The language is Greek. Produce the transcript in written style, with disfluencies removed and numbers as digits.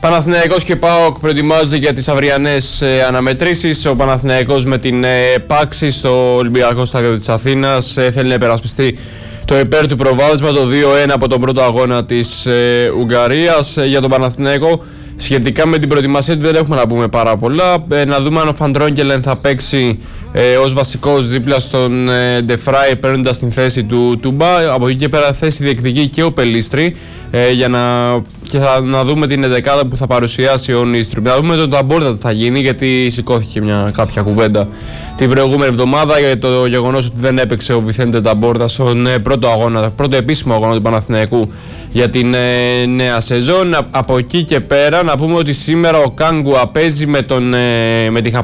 Παναθηναϊκός και ΠΑΟΚ προετοιμάζονται για τις αυριανές αναμετρήσεις. Ο Παναθηναϊκός με την Πάξη στο Ολυμπιακό Στάδιο της Αθήνας θέλει να υπερασπιστεί το υπέρ του προβάδισμα, το 2-1 από τον πρώτο αγώνα της Ουγγαρίας. Για τον Παναθηναϊκό, σχετικά με την προετοιμασία του δεν έχουμε να πούμε πάρα πολλά. Να δούμε αν ο Φαντρόγκελεν θα παίξει ως βασικός δίπλα στον Ντεφράι, παίρνοντας την θέση του Τούμπα. Από εκεί και πέρα θέση διεκδικεί και ο Πελίστρη και να δούμε την 11 που θα παρουσιάσει ο Νίστρου. Να δούμε τον Ταμπόρδα τι θα γίνει, γιατί σηκώθηκε κάποια κουβέντα την προηγούμενη εβδομάδα για το γεγονός ότι δεν έπαιξε ο Βιθέντε Ταμπόρδα στον πρώτο επίσημο αγώνα του Παναθηναϊκού για την νέα σεζόν. Από εκεί και πέρα να πούμε ότι σήμερα ο Κάγκουα παίζει με την